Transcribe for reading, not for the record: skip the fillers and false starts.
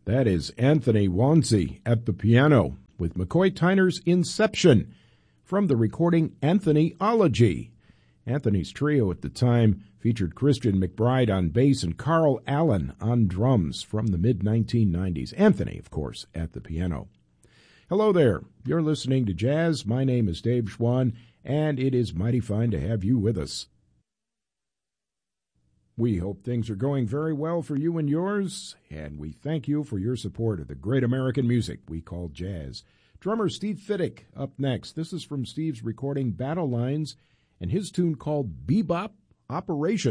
That is Anthony Wonsey at the piano with McCoy Tyner's Inception from the recording Anthonyology. Anthony's trio at the time featured Christian McBride on bass and Carl Allen on drums from the mid-1990s. Anthony, of course, at the piano. Hello there. You're listening to Jazz. My name is Dave Schwann, and it is mighty fine to have you with us. We hope things are going very well for you and yours, and we thank you for your support of the great American music we call jazz. Drummer Steve Fiddick up next. This is from Steve's recording Battle Lines and his tune called Bebop Operation.